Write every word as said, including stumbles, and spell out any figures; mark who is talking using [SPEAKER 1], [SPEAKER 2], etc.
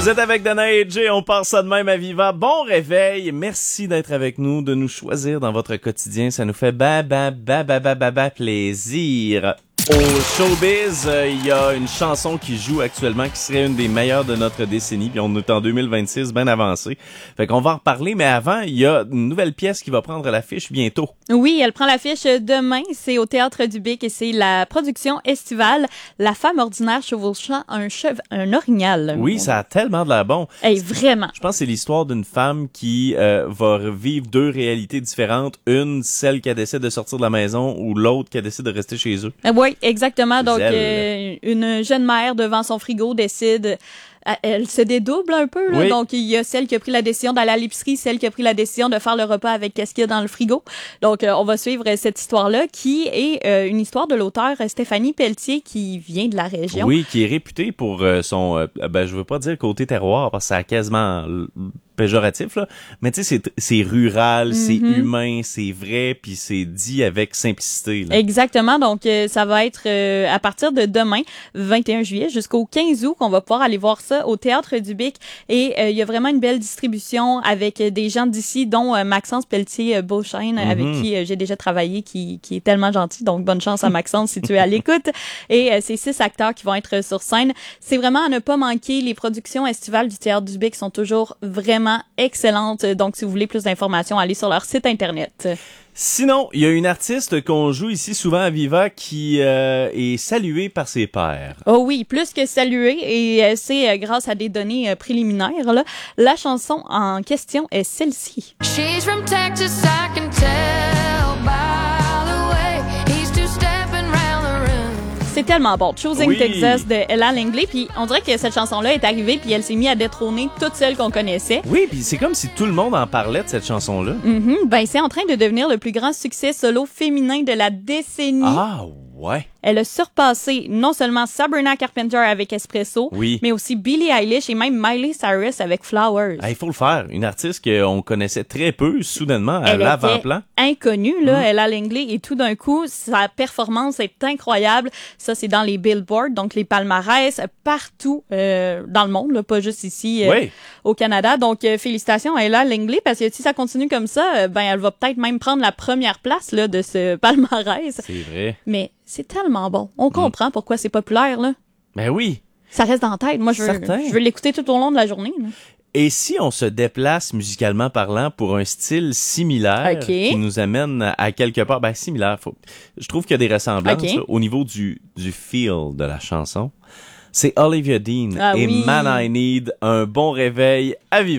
[SPEAKER 1] Vous êtes avec Dana et Jay, on part ça de même à Viva. Bon réveil, merci d'être avec nous, de nous choisir dans votre quotidien, ça nous fait ba ba ba ba ba ba, ba plaisir. Au showbiz, il euh, y a une chanson qui joue actuellement qui serait une des meilleures de notre décennie, puis on est en deux mille vingt-six, bien avancé. Fait qu'on va en reparler, mais avant, il y a une nouvelle pièce qui va prendre l'affiche bientôt.
[SPEAKER 2] Oui, elle prend l'affiche demain, c'est au Théâtre du Bic et c'est la production estivale La femme ordinaire chevauchant un chev un orignal.
[SPEAKER 1] Oui, ça a tellement de la bon.
[SPEAKER 2] Hey, vraiment.
[SPEAKER 1] Je pense que c'est l'histoire d'une femme qui euh, va vivre deux réalités différentes, une celle qui décide de sortir de la maison ou l'autre qui décide de rester chez eux.
[SPEAKER 2] Euh, oui, exactement. Donc, euh, une jeune mère devant son frigo décide... Elle se dédouble un peu, là. Oui. Donc, il y a celle qui a pris la décision d'aller à l'épicerie, celle qui a pris la décision de faire le repas avec qu'est-ce qu'il y a dans le frigo. Donc, euh, on va suivre cette histoire-là, qui est euh, une histoire de l'auteur Stéphanie Pelletier, qui vient de la région.
[SPEAKER 1] Oui, qui est réputée pour euh, son, euh, ben, je veux pas dire côté terroir, parce que ça a quasiment péjoratif, là. Mais tu sais, c'est, c'est rural, mm-hmm. c'est humain, c'est vrai, puis c'est dit avec simplicité, là.
[SPEAKER 2] Exactement. Donc, euh, ça va être euh, à partir de demain, vingt et un juillet, jusqu'au quinze août, qu'on va pouvoir aller voir ça au Théâtre du Bic. Et il euh, y a vraiment une belle distribution avec euh, des gens d'ici, dont euh, Maxence Pelletier-Beauchesne, mm-hmm. avec qui euh, j'ai déjà travaillé, qui, qui est tellement gentil. Donc, bonne chance à Maxence si tu es à l'écoute. Et euh, c'est six acteurs qui vont être sur scène. C'est vraiment à ne pas manquer. Les productions estivales du Théâtre du Bic sont toujours vraiment excellentes. Donc, si vous voulez plus d'informations, allez sur leur site Internet.
[SPEAKER 1] Sinon, il y a une artiste qu'on joue ici souvent à Viva qui euh, est saluée par ses pairs.
[SPEAKER 2] Oh oui, plus que saluée, et euh, c'est euh, grâce à des données euh, préliminaires, là. La chanson en question est celle-ci. She's from Texas, I can tell by the way he's two-stepping round the room. C'est tellement bon. Choosing oui. Texas de Ella Langley, puis on dirait que cette chanson-là est arrivée, puis elle s'est mise à détrôner toutes celles qu'on connaissait.
[SPEAKER 1] Oui, puis c'est comme si tout le monde en parlait de cette chanson-là.
[SPEAKER 2] Mm-hmm. Ben, c'est en train de devenir le plus grand succès solo féminin de la décennie.
[SPEAKER 1] Ah, ouais.
[SPEAKER 2] Elle a surpassé non seulement Sabrina Carpenter avec Espresso,
[SPEAKER 1] oui.
[SPEAKER 2] mais aussi Billie Eilish et même Miley Cyrus avec Flowers.
[SPEAKER 1] Il ah, faut le faire. Une artiste qu'on connaissait très peu, soudainement, à
[SPEAKER 2] elle
[SPEAKER 1] l'avant-plan.
[SPEAKER 2] Inconnue, là, mmh. Ella Langley, et tout d'un coup, sa performance est incroyable. Ça, c'est dans les Billboard, donc les palmarès, partout euh, dans le monde, là, pas juste ici euh,
[SPEAKER 1] oui.
[SPEAKER 2] au Canada. Donc, euh, félicitations à Ella Langley, parce que si ça continue comme ça, euh, ben elle va peut-être même prendre la première place là, de ce palmarès.
[SPEAKER 1] C'est vrai.
[SPEAKER 2] Mais c'est tellement bon. On comprend mmh. pourquoi c'est populaire, là.
[SPEAKER 1] Ben oui.
[SPEAKER 2] Ça reste dans la tête. Moi, je veux, je veux l'écouter tout au long de la journée, là.
[SPEAKER 1] Et si on se déplace musicalement parlant pour un style similaire
[SPEAKER 2] okay.
[SPEAKER 1] qui nous amène à quelque part, ben similaire, faut, je trouve qu'il y a des ressemblances okay. là, au niveau du, du feel de la chanson. C'est Olivia Dean
[SPEAKER 2] ah,
[SPEAKER 1] et
[SPEAKER 2] oui.
[SPEAKER 1] Man I Need, un bon réveil à vivre.